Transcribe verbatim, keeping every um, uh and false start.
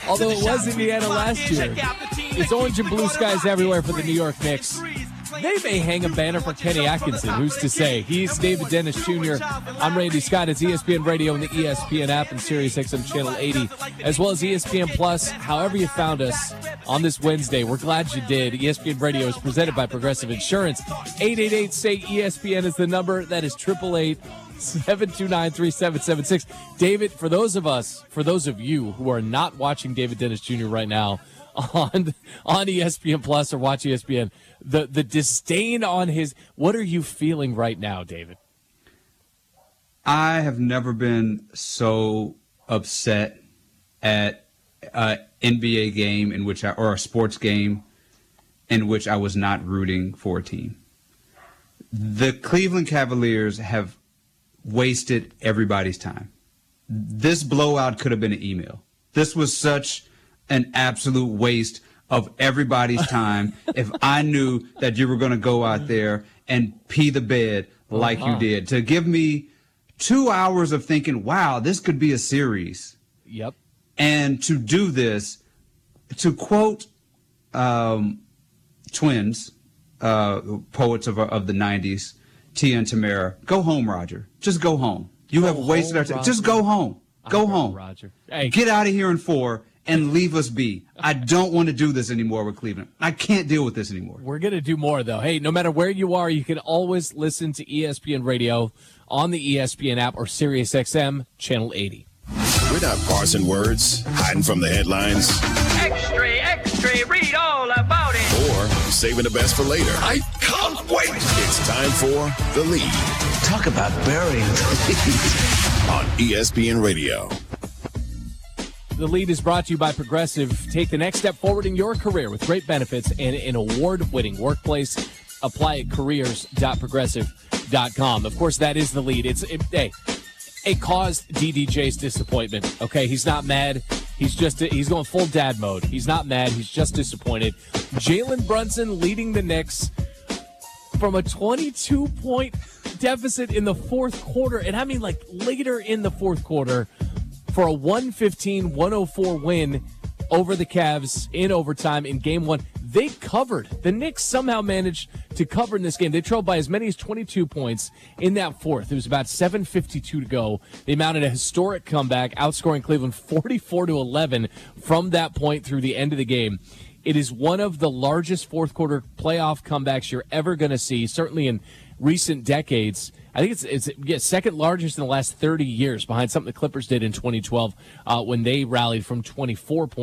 Although it was Indiana last year. It's orange and blue skies everywhere for the New York Knicks. They may hang a banner for Kenny Atkinson. Who's to say? He's David Dennis Junior I'm Randy Scott. It's E S P N Radio and the E S P N app and Sirius X M Channel eighty, as well as E S P N Plus. However you found us on this Wednesday, we're glad you did. E S P N Radio is presented by Progressive Insurance. eight eight eight, S A Y E S P N is the number. That is eight eight eight, seven two nine, three seven seven six. David, for those of us, for those of you who are not watching David Dennis Junior right now, on on E S P N Plus or watch E S P N, the the disdain on his, what are you feeling right now, David? I have never been so upset at an N B A game in which I, or a sports game in which I was not rooting for a team. The Cleveland Cavaliers have wasted everybody's time. This blowout could have been an email. This was such an absolute waste of everybody's time if I knew that you were going to go out there and pee the bed like uh-huh. you did. To give me two hours of thinking, wow, this could be a series. Yep. And to do this, to quote um, Twins, uh, poets of, of the nineties, Tia and Tamara, go home, Roger. Just go home. You go have wasted our time. Just go home. Go home. Roger. Hey. Get out of here in four and leave us be. I don't want to do this anymore with Cleveland. I can't deal with this anymore. We're going to do more, though. Hey, no matter where you are, you can always listen to E S P N Radio on the E S P N app or Sirius X M Channel eighty. We're not parsing words, hiding from the headlines. Extra, extra, read all about it. Or saving the best for later. I can't wait. It's time for The Lead. Talk about burying the lead. On E S P N Radio. The Lead is brought to you by Progressive. Take the next step forward in your career with great benefits and an award-winning workplace. Apply at careers dot progressive dot com. Of course, that is The Lead. It's it, hey, it caused D D J's disappointment. Okay, he's not mad. He's just he's going full dad mode. He's not mad. He's just disappointed. Jalen Brunson leading the Knicks from a twenty-two point deficit in the fourth quarter, and I mean like later in the fourth quarter, for a one fifteen one oh four win over the Cavs in overtime in game one. They covered. The Knicks somehow managed to cover in this game. They trailed by as many as twenty-two points in that fourth. It was about seven fifty-two to go. They mounted a historic comeback, outscoring Cleveland forty-four to eleven from that point through the end of the game. It is one of the largest fourth quarter playoff comebacks you're ever going to see, certainly in recent decades. I think it's it's yeah, second largest in the last thirty years, behind something the Clippers did in twenty twelve uh, when they rallied from twenty-four points